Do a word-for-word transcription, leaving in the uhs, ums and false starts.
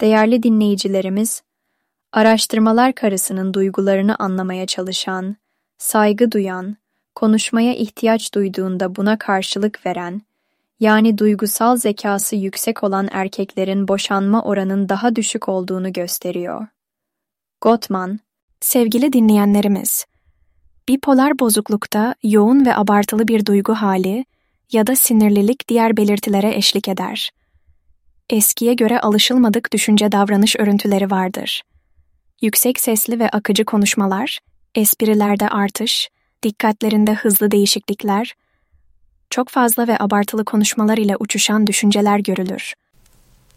Değerli dinleyicilerimiz, araştırmalar karısının duygularını anlamaya çalışan, saygı duyan, konuşmaya ihtiyaç duyduğunda buna karşılık veren, yani duygusal zekası yüksek olan erkeklerin boşanma oranının daha düşük olduğunu gösteriyor. Gottman, sevgili dinleyenlerimiz, bipolar bozuklukta yoğun ve abartılı bir duygu hali ya da sinirlilik diğer belirtilere eşlik eder. Eskiye göre alışılmadık düşünce davranış örüntüleri vardır. Yüksek sesli ve akıcı konuşmalar, esprilerde artış, dikkatlerinde hızlı değişiklikler, çok fazla ve abartılı konuşmalar ile uçuşan düşünceler görülür.